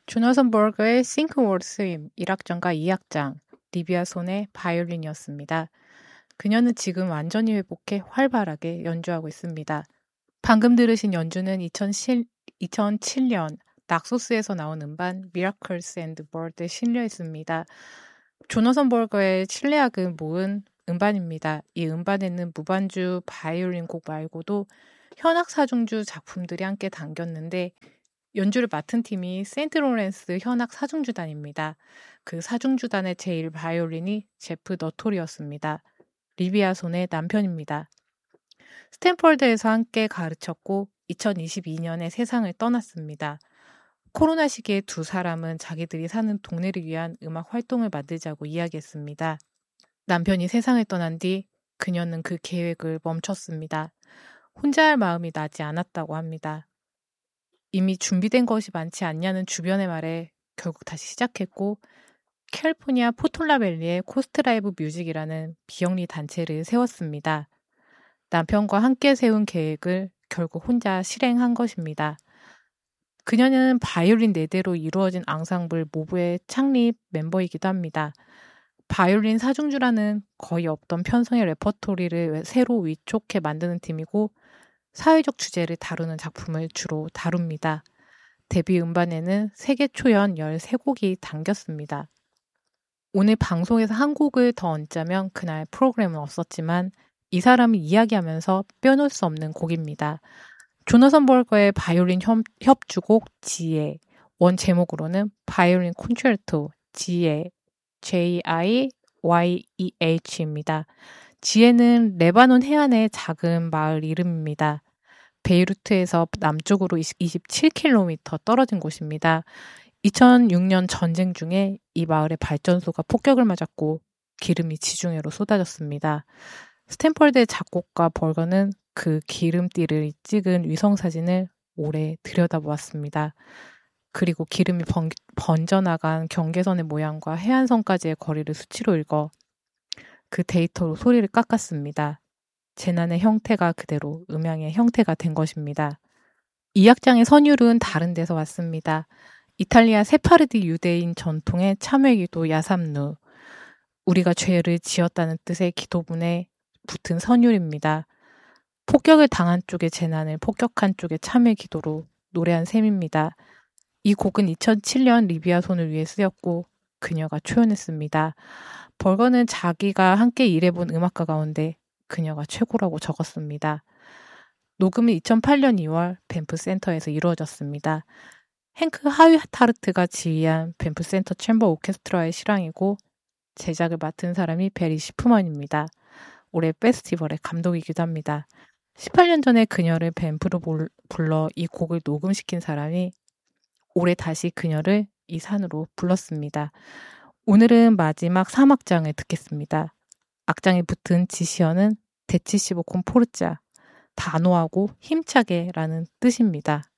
조나선 버그의 Think Word Swim 1악장과 2악장, 리비아 손의 바이올린이었습니다. 그녀는 지금 완전히 회복해 활발하게 연주하고 있습니다. 방금 들으신 연주는 2007년 낙소스에서 나온 음반 Miracles and Bird에 실려있습니다. 조나선 버그의 칠레악을 모은 음반입니다. 이 음반에는 무반주 바이올린 곡 말고도 현악 사중주 작품들이 함께 담겼는데 연주를 맡은 팀이 세인트로렌스 현악 사중주단입니다. 그 사중주단의 제1 바이올린이 제프 너토리였습니다. 리비아 손의 남편입니다. 스탠퍼드에서 함께 가르쳤고 2022년에 세상을 떠났습니다. 코로나 시기에 두 사람은 자기들이 사는 동네를 위한 음악 활동을 만들자고 이야기했습니다. 남편이 세상을 떠난 뒤 그녀는 그 계획을 멈췄습니다. 혼자 할 마음이 나지 않았다고 합니다. 이미 준비된 것이 많지 않냐는 주변의 말에 결국 다시 시작했고 캘리포니아 포톨라밸리에 코스트라이브 뮤직이라는 비영리 단체를 세웠습니다. 남편과 함께 세운 계획을 결국 혼자 실행한 것입니다. 그녀는 바이올린 4대로 이루어진 앙상블 모브의 창립 멤버이기도 합니다. 바이올린 사중주라는 거의 없던 편성의 레퍼토리를 새로 위촉해 만드는 팀이고 사회적 주제를 다루는 작품을 주로 다룹니다. 데뷔 음반에는 세계 초연 13곡이 담겼습니다. 오늘 방송에서 한 곡을 더 얹자면 그날 프로그램은 없었지만 이 사람이 이야기하면서 빼놓을 수 없는 곡입니다. 조나선 버거의 바이올린 협주곡 지에, 원 제목으로는 바이올린 콘체르토 지에, JIYEH입니다. 지에는 레바논 해안의 작은 마을 이름입니다. 베이루트에서 남쪽으로 27km 떨어진 곳입니다. 2006년 전쟁 중에 이 마을의 발전소가 폭격을 맞았고 기름이 지중해로 쏟아졌습니다. 스탠퍼드의 작곡가 벌거는 그 기름띠를 찍은 위성사진을 오래 들여다보았습니다. 그리고 기름이 번져나간 경계선의 모양과 해안선까지의 거리를 수치로 읽어 그 데이터로 소리를 깎았습니다. 재난의 형태가 그대로 음향의 형태가 된 것입니다. 이 악장의 선율은 다른 데서 왔습니다. 이탈리아 세파르디 유대인 전통의 참회기도 야삼누, 우리가 죄를 지었다는 뜻의 기도문에 붙은 선율입니다. 폭격을 당한 쪽의 재난을 폭격한 쪽의 참회 기도로 노래한 셈입니다. 이 곡은 2007년 리비아 손을 위해 쓰였고 그녀가 초연했습니다. 벌거는 자기가 함께 일해본 음악가 가운데 그녀가 최고라고 적었습니다. 녹음은 2008년 2월 밴프 센터에서 이루어졌습니다. 행크 하위타르트가 지휘한 밴프 센터 챔버 오케스트라의 실황이고 제작을 맡은 사람이 베리 시프먼입니다. 올해 페스티벌의 감독이기도 합니다. 18년 전에 그녀를 밴프로 불러 이 곡을 녹음시킨 사람이 올해 다시 그녀를 이 산으로 불렀습니다. 오늘은 마지막 3악장을 듣겠습니다. 악장에 붙은 지시어는 데치시보 콘포르자, 단호하고 힘차게 라는 뜻입니다.